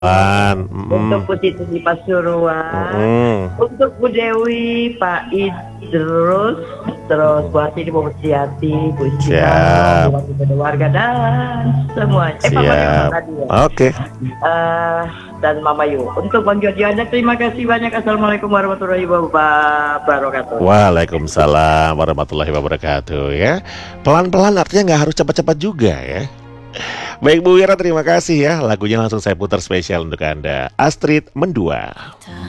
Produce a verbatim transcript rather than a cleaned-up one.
Wan, untuk mm, Bu Titi di Pasuruan, mm, untuk Bu Dewi, Pak Idrus, terus Bu Hati di Bu Setiati, Bu Istina, siap, Bu Wati warga dan semuanya. Eh Pak Mariono siap. tadi ya. Oke, Eh, dan Mama Yu. Untuk Bang Jojo Anda terima kasih banyak. Assalamualaikum warahmatullahi wabarakatuh. Waalaikumsalam warahmatullahi wabarakatuh ya. Pelan-pelan artinya nggak harus cepat-cepat juga ya. Baik Bu Wira, terima kasih ya. Lagunya langsung saya putar spesial untuk Anda. Astrid Mendua.